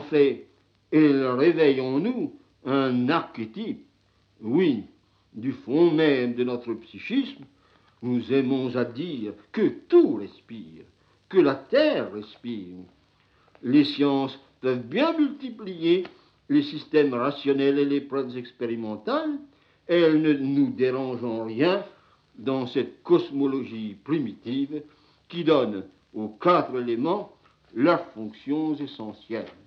fait, elle réveille en nous un archétype. Oui, du fond même de notre psychisme, nous aimons à dire que tout respire, que la terre respire. Les sciences peuvent bien multiplier les systèmes rationnels et les preuves expérimentales, elles ne nous dérangent en rien dans cette cosmologie primitive qui donne aux quatre éléments leurs fonctions essentielles.